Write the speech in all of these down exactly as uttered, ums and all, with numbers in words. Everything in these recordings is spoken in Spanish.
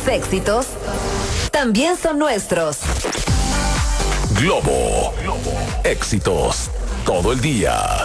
éxitos también son nuestros. Globo. Éxitos todo el día.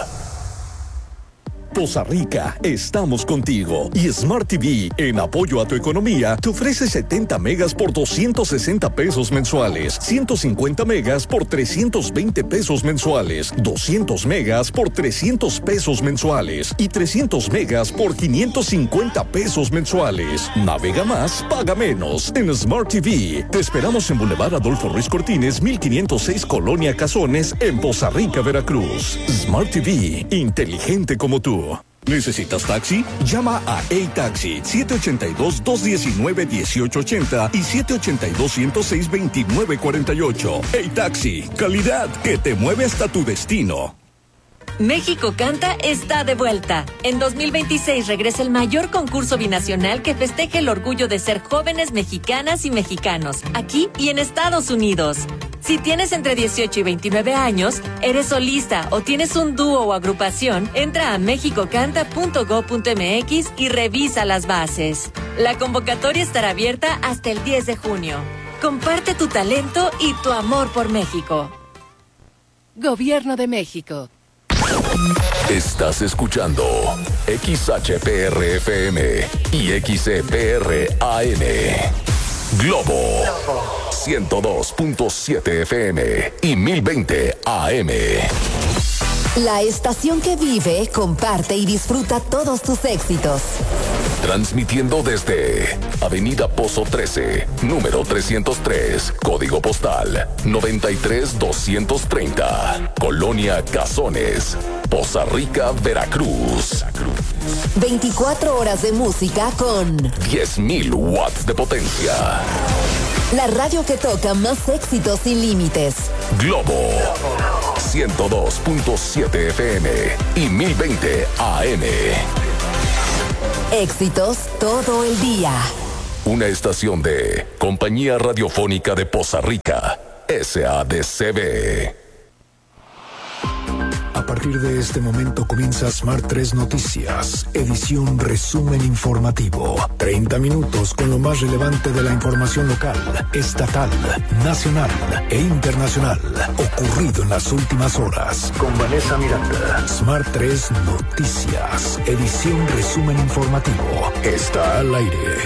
Poza Rica, estamos contigo. Y Smart T V, en apoyo a tu economía, te ofrece setenta megas por doscientos sesenta pesos mensuales, ciento cincuenta megas por trescientos veinte pesos mensuales, doscientos megas por trescientos pesos mensuales y trescientos megas por quinientos cincuenta pesos mensuales. Navega más, paga menos en Smart T V. Te esperamos en Boulevard Adolfo Ruiz Cortines, mil quinientos seis, Colonia Cazones, en Poza Rica, Veracruz. Smart T V, inteligente como tú. ¿Necesitas taxi? Llama a A-Taxi siete ocho dos, dos uno nueve, uno ocho ocho cero y siete ocho dos, uno cero seis, dos nueve cuatro ocho. A-Taxi, calidad que te mueve hasta tu destino. México Canta está de vuelta. En dos mil veintiséis regresa el mayor concurso binacional que festeja el orgullo de ser jóvenes mexicanas y mexicanos, aquí y en Estados Unidos. Si tienes entre dieciocho y veintinueve años, eres solista o tienes un dúo o agrupación, entra a mexico canta punto gob punto eme equis y revisa las bases. La convocatoria estará abierta hasta el diez de junio. Comparte tu talento y tu amor por México. Gobierno de México. Estás escuchando X H P R F M y X E P R A M. Globo ciento dos punto siete F M y mil veinte A M. La estación que vive, comparte y disfruta todos tus éxitos. Transmitiendo desde Avenida Pozo trece, número trescientos tres, código postal noventa y tres doscientos treinta, Colonia Cazones, Poza Rica, Veracruz. veinticuatro horas de música con diez mil watts de potencia. La radio que toca más éxitos sin límites. Globo ciento dos punto siete F M y mil veinte A M. Éxitos todo el día. Una estación de Compañía Radiofónica de Poza Rica, S A D C B. A partir de este momento comienza Smart tres Noticias, edición resumen informativo. treinta minutos con lo más relevante de la información local, estatal, nacional e internacional, ocurrido en las últimas horas. Con Vanessa Miranda. Smart tres Noticias, edición resumen informativo. Está al aire.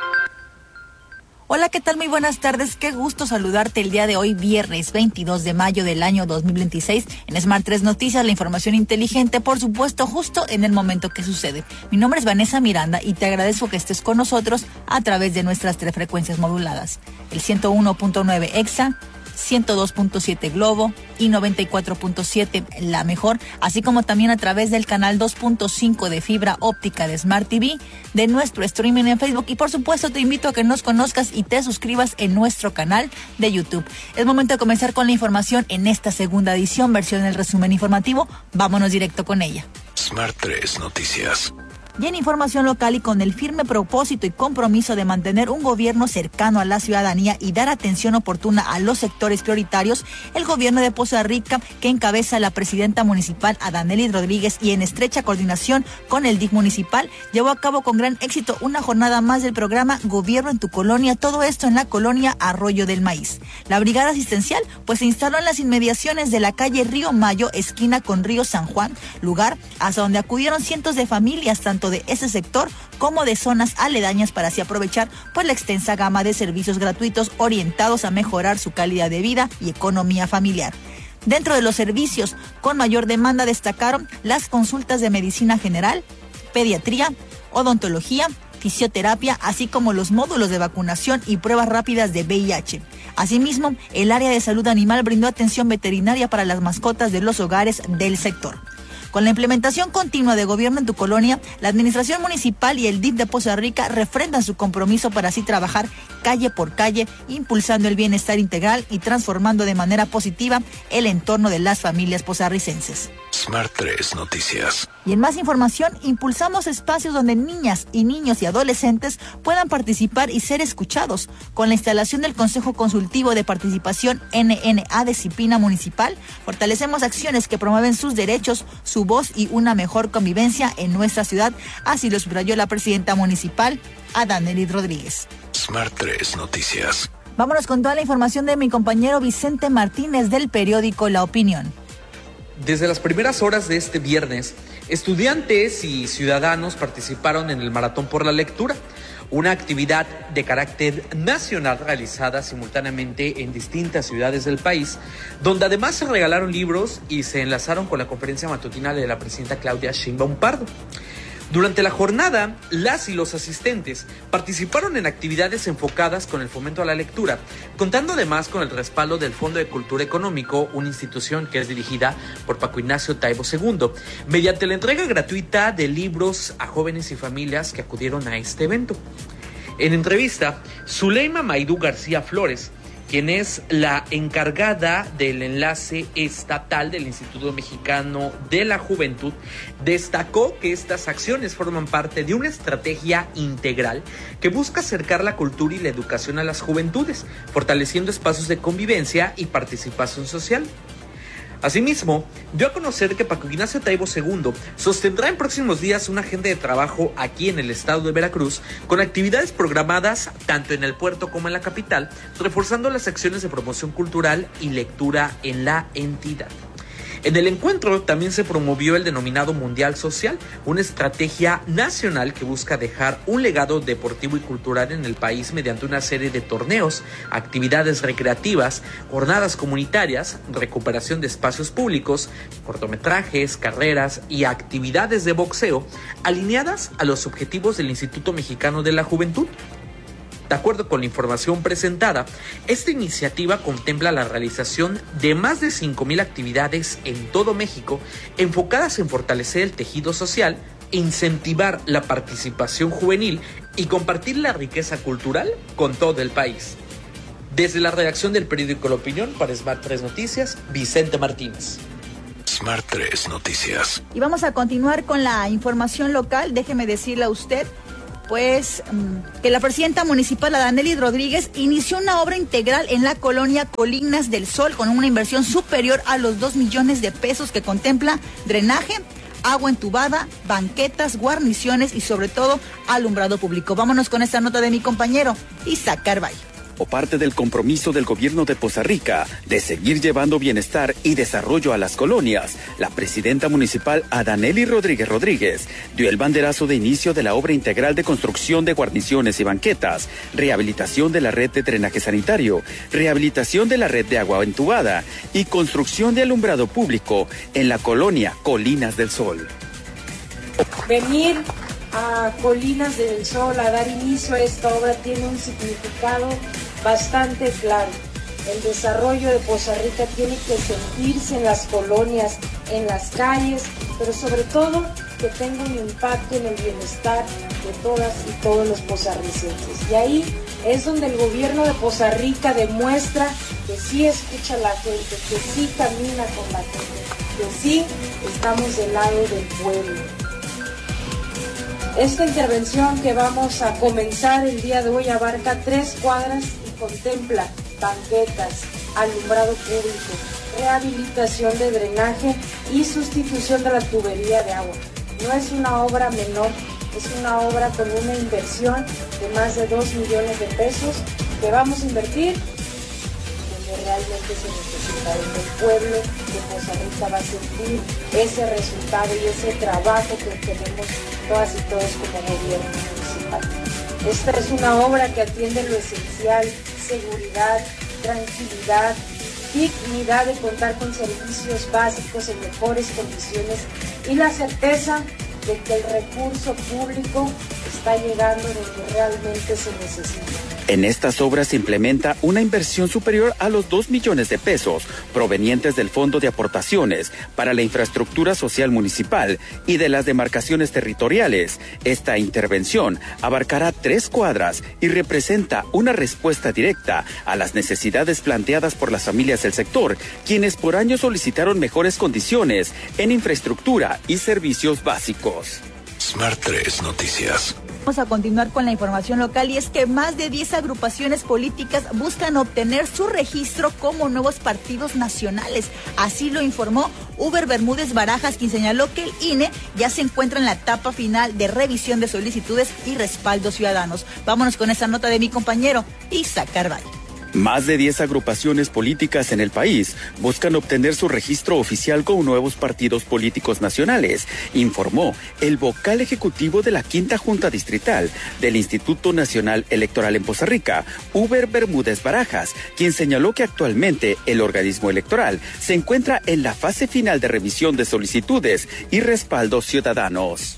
Hola, ¿qué tal? Muy buenas tardes. Qué gusto saludarte el día de hoy, viernes veintidós de mayo del año dos mil veintiséis. En Smart tres Noticias, la información inteligente, por supuesto, justo en el momento que sucede. Mi nombre es Vanessa Miranda y te agradezco que estés con nosotros a través de nuestras tres frecuencias moduladas. El ciento uno punto nueve Exa, ciento dos punto siete Globo y noventa y cuatro punto siete La Mejor, así como también a través del canal dos punto cinco de fibra óptica de Smart T V, de nuestro streaming en Facebook y por supuesto te invito a que nos conozcas y te suscribas en nuestro canal de YouTube. Es momento de comenzar con la información en esta segunda edición, versión del resumen informativo. Vámonos directo con ella. Smart tres Noticias. Y en información local y con el firme propósito y compromiso de mantener un gobierno cercano a la ciudadanía y dar atención oportuna a los sectores prioritarios, el gobierno de Poza Rica, que encabeza la presidenta municipal Adanelis Rodríguez y en estrecha coordinación con el D I F municipal, llevó a cabo con gran éxito una jornada más del programa Gobierno en tu Colonia, todo esto en la colonia Arroyo del Maíz. La brigada asistencial pues se instaló en las inmediaciones de la calle Río Mayo, esquina con Río San Juan, lugar hasta donde acudieron cientos de familias, tanto de ese sector como de zonas aledañas, para así aprovechar pues la extensa gama de servicios gratuitos orientados a mejorar su calidad de vida y economía familiar. Dentro de los servicios con mayor demanda destacaron las consultas de medicina general, pediatría, odontología, fisioterapia, así como los módulos de vacunación y pruebas rápidas de V I H. Asimismo, el área de salud animal brindó atención veterinaria para las mascotas de los hogares del sector. Con la implementación continua de Gobierno en tu Colonia, la Administración Municipal y el D I F de Poza Rica refrendan su compromiso para así trabajar calle por calle, impulsando el bienestar integral y transformando de manera positiva el entorno de las familias pozarricenses. Smart tres Noticias. Y en más información, impulsamos espacios donde niñas y niños y adolescentes puedan participar y ser escuchados. Con la instalación del Consejo Consultivo de Participación N N A Disciplina Municipal, fortalecemos acciones que promueven sus derechos, su voz y una mejor convivencia en nuestra ciudad. Así lo subrayó la presidenta municipal, Adanelis Rodríguez. Smart tres Noticias. Vámonos con toda la información de mi compañero Vicente Martínez del periódico La Opinión. Desde las primeras horas de este viernes, estudiantes y ciudadanos participaron en el Maratón por la Lectura, una actividad de carácter nacional realizada simultáneamente en distintas ciudades del país, donde además se regalaron libros y se enlazaron con la conferencia matutina de la presidenta Claudia Sheinbaum Pardo. Durante la jornada, las y los asistentes participaron en actividades enfocadas con el fomento a la lectura, contando además con el respaldo del Fondo de Cultura Económico, una institución que es dirigida por Paco Ignacio Taibo segundo, mediante la entrega gratuita de libros a jóvenes y familias que acudieron a este evento. En entrevista, Zuleima Maidú García Flores, quien es la encargada del enlace estatal del Instituto Mexicano de la Juventud, destacó que estas acciones forman parte de una estrategia integral que busca acercar la cultura y la educación a las juventudes, fortaleciendo espacios de convivencia y participación social. Asimismo, dio a conocer que Paco Ignacio Taibo segundo sostendrá en próximos días una agenda de trabajo aquí en el estado de Veracruz, con actividades programadas tanto en el puerto como en la capital, reforzando las acciones de promoción cultural y lectura en la entidad. En el encuentro también se promovió el denominado Mundial Social, una estrategia nacional que busca dejar un legado deportivo y cultural en el país mediante una serie de torneos, actividades recreativas, jornadas comunitarias, recuperación de espacios públicos, cortometrajes, carreras y actividades de boxeo, alineadas a los objetivos del Instituto Mexicano de la Juventud. De acuerdo con la información presentada, esta iniciativa contempla la realización de más de cinco mil actividades en todo México, enfocadas en fortalecer el tejido social, incentivar la participación juvenil y compartir la riqueza cultural con todo el país. Desde la redacción del periódico La Opinión, para Smart tres Noticias, Vicente Martínez. Smart tres Noticias. Y vamos a continuar con la información local. Déjeme decirle a usted pues que la presidenta municipal Adanely Rodríguez inició una obra integral en la colonia Colinas del Sol con una inversión superior a los dos millones de pesos que contempla drenaje, agua entubada, banquetas, guarniciones y sobre todo alumbrado público. Vámonos con esta nota de mi compañero Isaac Carvalho. O parte del compromiso del gobierno de Poza Rica de seguir llevando bienestar y desarrollo a las colonias, la presidenta municipal Adanely Rodríguez Rodríguez dio el banderazo de inicio de la obra integral de construcción de guarniciones y banquetas, rehabilitación de la red de drenaje sanitario, rehabilitación de la red de agua entubada y construcción de alumbrado público en la colonia Colinas del Sol. Venir a Colinas del Sol a dar inicio a esta obra tiene un significado bastante claro. El desarrollo de Poza Rica tiene que sentirse en las colonias, en las calles, pero sobre todo que tenga un impacto en el bienestar de todas y todos los pozarricenses. Y ahí es donde el gobierno de Poza Rica demuestra que sí escucha a la gente, que sí camina con la gente, que sí estamos del lado del pueblo. Esta intervención que vamos a comenzar el día de hoy abarca tres cuadras y contempla banquetas, alumbrado público, rehabilitación de drenaje y sustitución de la tubería de agua. No es una obra menor, es una obra con una inversión de más de dos millones de pesos que vamos a invertir donde realmente se necesita, donde el pueblo de Poza Rica va a sentir ese resultado y ese trabajo que tenemos todas y todos como gobierno municipal. Esta es una obra que atiende lo esencial: seguridad, tranquilidad, dignidad de contar con servicios básicos en mejores condiciones y la certeza de que el recurso público está llegando donde realmente se necesita. En estas obras se implementa una inversión superior a los dos millones de pesos provenientes del Fondo de Aportaciones para la Infraestructura Social Municipal y de las demarcaciones territoriales. Esta intervención abarcará tres cuadras y representa una respuesta directa a las necesidades planteadas por las familias del sector, quienes por años solicitaron mejores condiciones en infraestructura y servicios básicos. Smart tres Noticias. Vamos a continuar con la información local y es que más de diez agrupaciones políticas buscan obtener su registro como nuevos partidos nacionales. Así lo informó Uber Bermúdez Barajas, quien señaló que el I N E ya se encuentra en la etapa final de revisión de solicitudes y respaldos ciudadanos. Vámonos con esa nota de mi compañero Isaac Carvalho. Más de diez agrupaciones políticas en el país buscan obtener su registro oficial con nuevos partidos políticos nacionales, informó el vocal ejecutivo de la Quinta Junta Distrital del Instituto Nacional Electoral en Poza Rica, Uber Bermúdez Barajas, quien señaló que actualmente el organismo electoral se encuentra en la fase final de revisión de solicitudes y respaldos ciudadanos.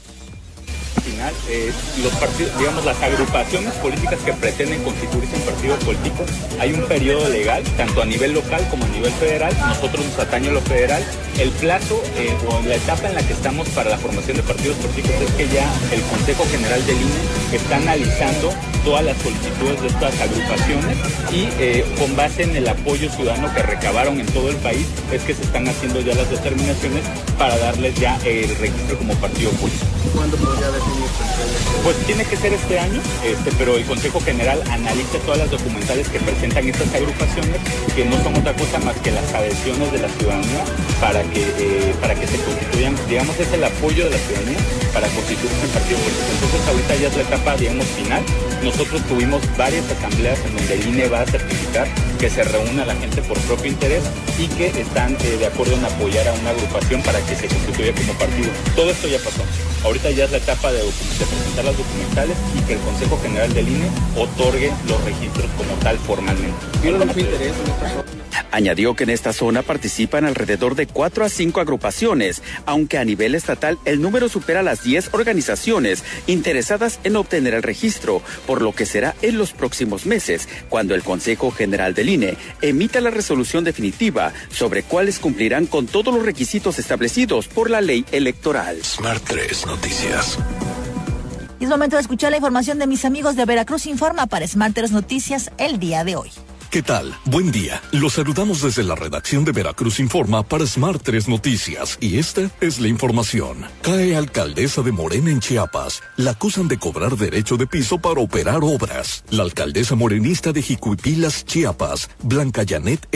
Final, eh, los partidos, digamos, las agrupaciones políticas que pretenden constituirse en partido político, hay un periodo legal, tanto a nivel local como a nivel federal. Nosotros nos atañe lo federal. El plazo eh, o la etapa en la que estamos para la formación de partidos políticos es que ya el Consejo General del I N E está analizando todas las solicitudes de estas agrupaciones y eh, con base en el apoyo ciudadano que recabaron en todo el país es que se están haciendo ya las determinaciones para darles ya el registro como partido político. ¿Cuándo podría definirse? Pues tiene que ser este año, este, pero el Consejo General analiza todas las documentales que presentan estas agrupaciones, que no son otra cosa más que las adhesiones de la ciudadanía para que, eh, para que se constituyan, digamos, es el apoyo de la ciudadanía para constituirse en partido político. Entonces ahorita ya es la etapa, digamos, final. Nosotros tuvimos varias asambleas en donde el I N E va a certificar que se reúna la gente por propio interés y que están eh, de acuerdo en apoyar a una agrupación para que se constituya como partido. Todo esto ya pasó. Ahorita ya es la etapa de, de presentar las documentales y que el Consejo General del I N E otorgue los registros como tal formalmente. ¿Vieron mucho interés en esta zona? Añadió que en esta zona participan alrededor de cuatro a cinco agrupaciones, aunque a nivel estatal el número supera las diez organizaciones interesadas en obtener el registro, por lo que será en los próximos meses cuando el Consejo General del I N E emita la resolución definitiva sobre cuáles cumplirán con todos los requisitos establecidos por la ley electoral. Smart tres Noticias. Y es momento de escuchar la información de mis amigos de Veracruz Informa para Smart tres Noticias el día de hoy. ¿Qué tal? Buen día. Los saludamos desde la redacción de Veracruz Informa para Smart tres Noticias. Y esta es la información. Cae alcaldesa de Morena en Chiapas. La acusan de cobrar derecho de piso para operar obras. La alcaldesa morenista de Jicuipilas, Chiapas, Blanca Janet